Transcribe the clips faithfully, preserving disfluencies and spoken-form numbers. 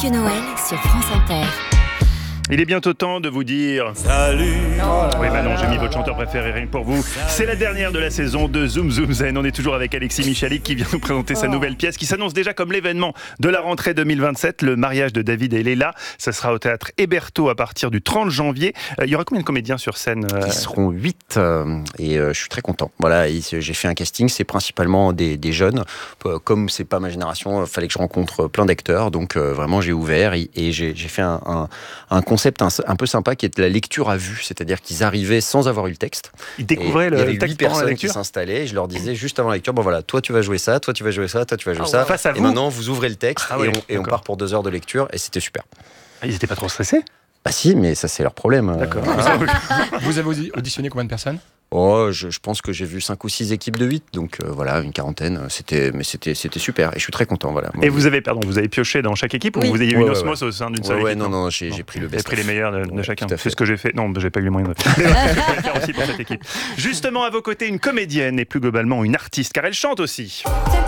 Monsieur Noël sur France Inter. Il est bientôt temps de vous dire salut. Oh oui, Manon, j'ai mis votre chanteur préféré rien que pour vous. C'est la dernière de la saison de Zoom Zoom Zen. On est toujours avec Alexis Michalik qui vient nous présenter sa nouvelle pièce qui s'annonce déjà comme l'événement de la rentrée deux mille vingt-sept, le mariage de David et Léla. Ça sera au théâtre Hébertot à partir du trente janvier. Euh, il y aura combien de comédiens sur scène euh... Ils seront huit euh, et euh, je suis très content. Voilà, et j'ai fait un casting, c'est principalement des, des jeunes. Comme c'est pas ma génération, il fallait que je rencontre plein d'acteurs. Donc euh, vraiment, j'ai ouvert et, et j'ai, j'ai fait un, un, un concept un, un peu sympa qui est de la lecture à vue, c'est-à-dire qu'ils arrivaient sans avoir eu le texte. Ils découvraient le texte. Il y avait huit personnes qui s'installaient et je leur disais juste avant la lecture, bon voilà, toi tu vas jouer ça, toi tu vas jouer ça, toi tu vas jouer oh, ça. Face à et vous. maintenant vous ouvrez le texte ah, et, ouais, on, et on part pour deux heures de lecture et c'était super. Ah, ils n'étaient pas trop stressés ? Bah si, mais ça c'est leur problème. D'accord. Ah. Vous avez auditionné combien de personnes ? Oh, je, je pense que j'ai vu cinq ou six équipes de huit, donc euh, voilà, une quarantaine, c'était, mais c'était, c'était super, et je suis très content. Voilà. Et vous avez, pardon, vous avez pioché dans chaque équipe oui. ou vous avez eu ouais, une ouais, osmose ouais. au sein d'une ouais, seule ouais, équipe non, non, j'ai, j'ai pris le best. J'ai pris les meilleurs de, de ouais, chacun. C'est ce que j'ai fait. Non, j'ai pas eu les moyens de mais, ouais, je vais le faire aussi pour cette équipe. Justement, à vos côtés, une comédienne et plus globalement une artiste, car elle chante aussi.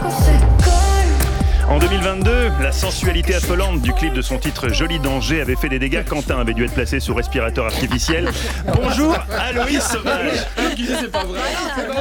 En deux mille vingt-deux, la sensualité affolante du clip de son titre Joli danger avait fait des dégâts. Quentin avait dû être placé sous respirateur artificiel. Bonjour, Aloïs Sauvage. C'est pas vrai.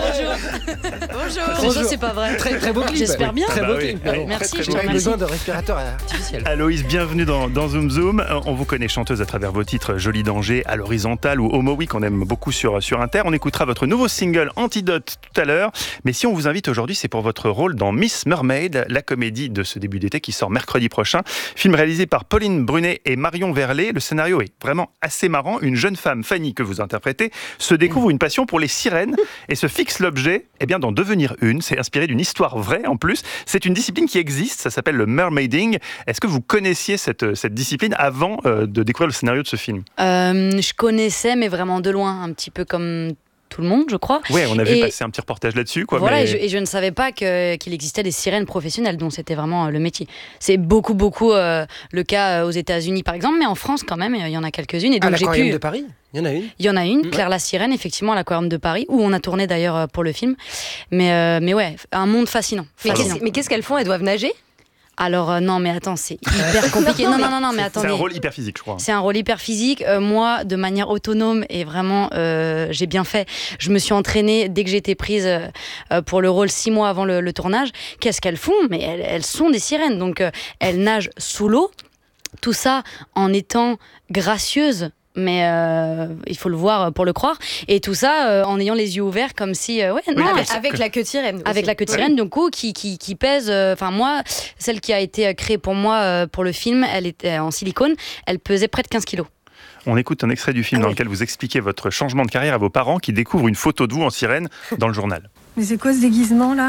Bonjour. Bonjour. Bonjour, c'est pas vrai. Très, très beau clip. J'espère bien. Très bah beau oui. clip. Allez, merci, très, très j'ai bon besoin de respirateur artificiel. Aloïs, bienvenue dans, dans Zoom Zoom. On vous connaît chanteuse à travers vos titres Joli danger, À l'horizontale ou Homo Week, qu'on aime beaucoup sur, sur Inter. On écoutera votre nouveau single Antidote tout à l'heure. Mais si on vous invite aujourd'hui, c'est pour votre rôle dans Miss Mermaid, la comédie de ce début d'été qui sort mercredi prochain. Film réalisé par Pauline Brunet et Marion Verlet. Le scénario est vraiment assez marrant. Une jeune femme, Fanny, que vous interprétez, se découvre une passion pour les sirènes et se fixe l'objet eh bien, d'en devenir une. C'est inspiré d'une histoire vraie en plus. C'est une discipline qui existe, ça s'appelle le mermaiding. Est-ce que vous connaissiez cette, cette discipline avant euh, de découvrir le scénario de ce film ? euh, Je connaissais, mais vraiment de loin, un petit peu comme tout le monde, je crois. Ouais, on a vu et passer un petit reportage là-dessus. Quoi, voilà, mais... et, je, et je ne savais pas que, qu'il existait des sirènes professionnelles, dont c'était vraiment euh, le métier. C'est beaucoup, beaucoup euh, le cas euh, aux États-Unis, par exemple, mais en France, quand même, il y en a quelques-unes. Et donc, à j'ai l'Aquarium pu... de Paris, il y en a une. Il y en a une, mmh. Claire la Sirène, effectivement, à l'Aquarium de Paris, où on a tourné d'ailleurs euh, pour le film. Mais, euh, mais ouais, un monde fascinant. Mais, fascinant. qu'est-ce, mais qu'est-ce qu'elles font ? Elles doivent nager ? Alors euh, non mais attends, c'est hyper compliqué. Non non non non mais attendez. C'est un rôle hyper physique, je crois. C'est un rôle hyper physique. Euh, moi, de manière autonome et vraiment, euh, j'ai bien fait. Je me suis entraînée dès que j'ai été prise euh, pour le rôle six mois avant le, le tournage. Qu'est-ce qu'elles font ? Mais elles, elles sont des sirènes, donc euh, elles nagent sous l'eau. Tout ça en étant gracieuses. Mais euh, il faut le voir pour le croire. Et tout ça euh, en ayant les yeux ouverts comme si... Euh, ouais, non, oui, avec, avec la queue de sirène. Avec aussi. la queue de sirène, oui. Du coup, qui, qui, qui pèse... Enfin, euh, moi, celle qui a été créée pour moi euh, pour le film, elle était en silicone, elle pesait près de quinze kilos. On écoute un extrait du film ah, dans oui. lequel vous expliquez votre changement de carrière à vos parents qui découvrent une photo de vous en sirène dans le journal. Mais c'est quoi ce déguisement là ?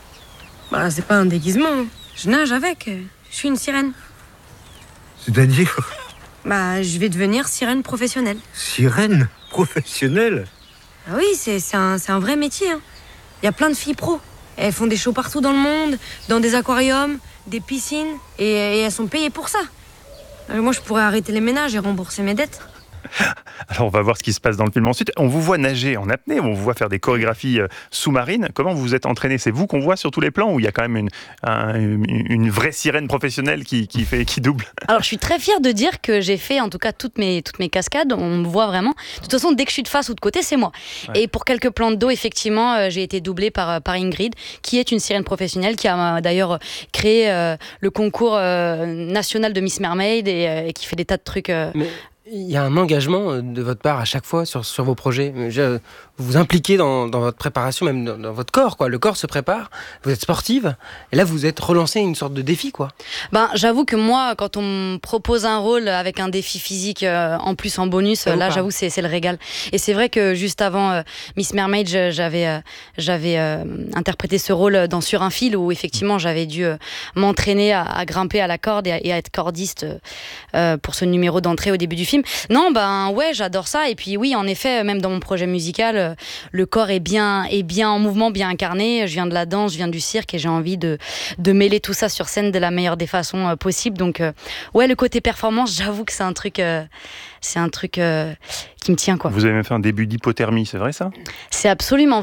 Bah, c'est pas un déguisement. Je nage avec. Je suis une sirène. C'est-à-dire ? Bah, je vais devenir sirène professionnelle. Sirène professionnelle ? Ah oui, c'est, c'est, un, c'est un vrai métier. Hein. Il y a plein de filles pros. Elles font des shows partout dans le monde, dans des aquariums, des piscines, et, et elles sont payées pour ça. Alors moi, je pourrais arrêter les ménages et rembourser mes dettes. Alors on va voir ce qui se passe dans le film ensuite. On vous voit nager en apnée, on vous voit faire des chorégraphies euh, sous-marines. Comment vous vous êtes entraîné ? C'est vous qu'on voit sur tous les plans ou il y a quand même une, un, une vraie sirène professionnelle qui, qui, fait, qui double ? Alors je suis très fière de dire que j'ai fait en tout cas toutes mes, toutes mes cascades, on me voit vraiment. De toute façon, dès que je suis de face ou de côté, c'est moi. Ouais. Et pour quelques plantes d'eau, effectivement, euh, j'ai été doublée par, par Ingrid, qui est une sirène professionnelle, qui a euh, d'ailleurs créé euh, le concours euh, national de Miss Mermaid et, euh, et qui fait des tas de trucs... Euh, Mais... Il y a un engagement de votre part à chaque fois sur, sur vos projets. Je, vous vous impliquez dans, dans votre préparation, même dans, dans votre corps, quoi. Le corps se prépare, vous êtes sportive, et là vous êtes relancé une sorte de défi, quoi. Ben, j'avoue que moi, quand on me propose un rôle avec un défi physique euh, en plus en bonus, là pas. J'avoue c'est, c'est le régal. Et c'est vrai que juste avant euh, Miss Mermaid, j'avais, euh, j'avais euh, interprété ce rôle dans Sur un fil où effectivement j'avais dû euh, m'entraîner à, à grimper à la corde et à, et à être cordiste euh, pour ce numéro d'entrée au début du film. Non, ben ouais, j'adore ça. Et puis oui, en effet, même dans mon projet musical, euh, le corps est bien, est bien en mouvement, bien incarné. Je viens de la danse, je viens du cirque et j'ai envie de, de mêler tout ça sur scène de la meilleure des façons euh, possibles. Donc euh, ouais, le côté performance, j'avoue que c'est un truc, euh, c'est un truc euh, qui me tient, quoi. Vous avez même fait un début d'hypothermie, c'est vrai ça ? C'est absolument vrai.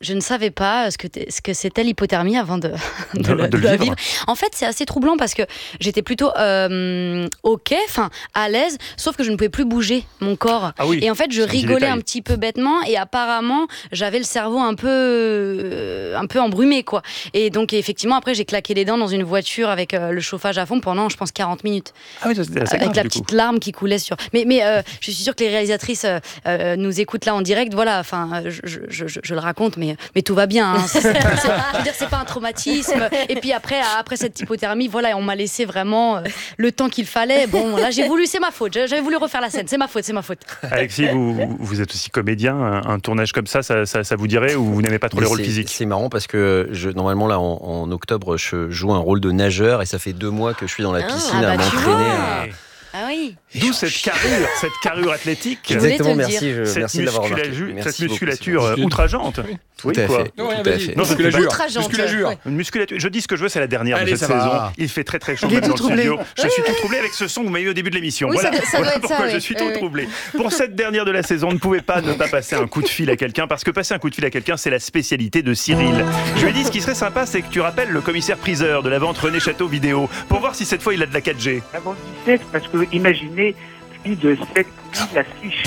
je ne savais pas ce que, ce que c'était l'hypothermie avant de, de, de, de, de de la vivre. vivre. En fait, c'est assez troublant parce que j'étais plutôt euh, ok, enfin à l'aise, sauf que je ne pouvais plus bouger mon corps. Ah oui, et en fait, je c'est un petit rigolais détail. un petit peu bêtement et apparemment, j'avais le cerveau un peu, euh, un peu embrumé, quoi. Et donc, effectivement, après, j'ai claqué les dents dans une voiture avec euh, le chauffage à fond pendant, je pense, quarante minutes. Ah oui, c'était assez Avec grave, la du petite coup. larme qui coulait sur. Mais, mais euh, je suis sûre que les réalisatrices euh, euh, nous écoutent là en direct. Voilà, enfin, je, je, je, je le raconte, mais, mais tout va bien. Hein. C'est, c'est, c'est, je veux dire, c'est pas un traumatisme. Et puis après, après cette hypothermie, voilà, on m'a laissé vraiment euh, le temps qu'il fallait. Bon, là, j'ai voulu, c'est ma faute. J'avais voulu refaire la scène. C'est ma faute, c'est ma faute. Alexis, vous, vous êtes aussi comédien. Un, un tournage comme ça, ça, ça, ça vous dirait, ou vous n'aimez pas trop les Mais rôles c'est- physiques? C'est marrant parce que je, normalement, là, en, en octobre, je joue un rôle de nageur et ça fait deux mois que je suis dans la Ah, piscine ah à bah, tu m'entraîner. vois. à- Ah oui. D'où cette carrure, cette carrure athlétique, Je voulais Exactement, te le merci, je- cette, merci de l'avoir remarqué. musculatu- Merci cette beaucoup, musculature Sébastien. euh, outrageante. Tout Oui, à quoi. fait. Non, tout rien, à vas-y. fait. Non, c'est Musculajure. Outrageante. Musculajure. Ouais. Une musculature. Je dis ce que je veux, c'est la dernière Allez, de cette ça va. saison. Il fait très très chaud Il est maintenant tout dans le troublé. studio. Je suis tout troublé avec ce son que vous m'avez eu au début de l'émission. Oui, ça voilà doit- ça doit Voilà être ça, pourquoi je oui. suis tout Oui, oui. troublé. Pour cette dernière de la saison, on ne pouvait pas ne pas passer un coup de fil à quelqu'un, parce que passer un coup de fil à quelqu'un, c'est la spécialité de Cyril. Je lui ai dit, ce qui serait sympa, c'est que tu rappelles le commissaire priseur de la vente René Château vidéo, pour voir si cette fois il a de la quatre G. Avant dix-sept, parce que imaginez plus de sept mille affiches.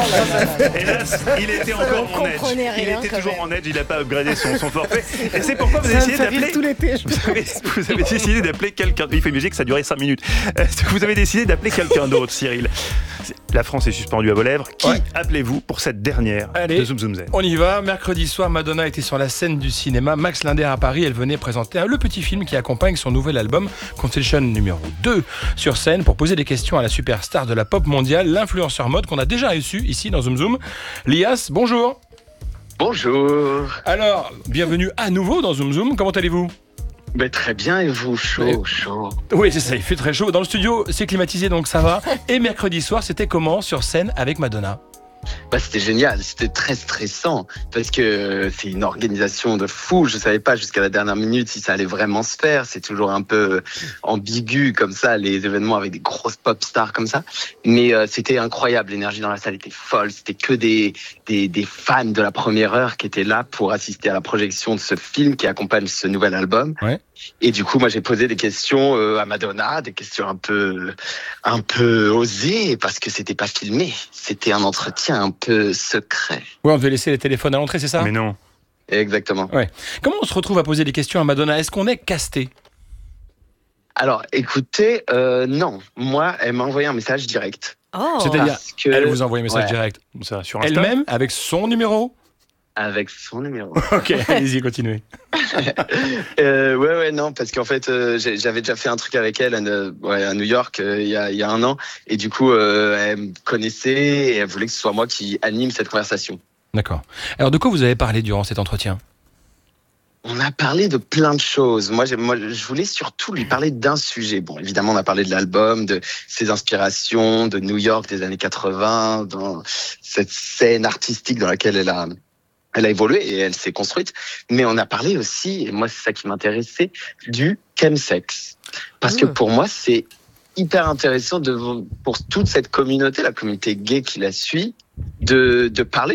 Hélas, il était encore On en edge. comprenait Il rien, était quand toujours même. en edge, il n'a pas upgradé son, son forfait. Et c'est pourquoi vous avez Ça me essayé fait rire d'appeler. tout l'été. je- Vous avez, vous avez décidé d'appeler quelqu'un. Il fait musique, ça a duré cinq minutes. Euh, Vous avez décidé d'appeler quelqu'un d'autre, Cyril. La France est suspendue à vos lèvres. Qui Ouais. appelez-vous pour cette dernière Allez. de Zoom Zoom Zen? On y va. Mercredi soir, Madonna était sur la scène du cinéma Max Linder à Paris. Elle venait présenter le petit film qui accompagne son nouvel album Constellation numéro deux sur scène pour poser des questions à la superstar de la pop mondiale, l'influenceur mode qu'on a déjà reçu ici dans Zoom Zoom. Lias, bonjour. Bonjour. Alors, bienvenue à nouveau dans Zoom Zoom. Comment allez-vous? Ben, très bien, et vous? Chaud, Ouais. chaud. Oui, c'est ça, il fait très chaud. Dans le studio, c'est climatisé, donc ça va. Et mercredi soir, c'était comment sur scène avec Madonna? Bah, c'était génial, c'était très stressant parce que c'est une organisation de fou. Je savais pas jusqu'à la dernière minute si ça allait vraiment se faire. C'est toujours un peu ambigu comme ça, les événements avec des grosses pop stars comme ça. Mais euh, c'était incroyable, l'énergie dans la salle était folle. C'était que des, des, des fans de la première heure qui étaient là pour assister à la projection de ce film qui accompagne ce nouvel album. Ouais. Et du coup, moi, j'ai posé des questions euh, à Madonna, des questions un peu, un peu osées parce que c'était pas filmé. C'était un entretien un peu secret. Ouais, on devait laisser les téléphones à l'entrée, c'est ça? Mais non. Exactement. Comment on se retrouve à poser des questions à Madonna? Est-ce qu'on est casté? Alors, écoutez, euh, non. Moi, elle m'a envoyé un message direct. Oh. C'est-à-dire, Parce que, elle vous envoie un message Ouais. direct. Ça, sur Insta. Elle-même, avec son numéro? avec son numéro. Ok, allez-y, continuez. euh, ouais, ouais, non, parce qu'en fait, euh, j'ai- j'avais déjà fait un truc avec elle à, Ne- ouais, à New York euh, il y, a, il y a un an. Et du coup, euh, elle me connaissait et elle voulait que ce soit moi qui anime cette conversation. D'accord. Alors, de quoi vous avez parlé durant cet entretien? On a parlé de plein de choses. Moi, j'ai- moi, je voulais surtout lui parler d'un sujet. Bon, évidemment, on a parlé de l'album, de ses inspirations, de New York des années quatre-vingts, dans cette scène artistique dans laquelle elle a, elle a évolué et elle s'est construite. Mais on a parlé aussi, et moi, c'est ça qui m'intéressait, du chemsex. Parce que Mmh. pour moi, c'est hyper intéressant de, pour toute cette communauté, la communauté gay qui la suit, de, de parler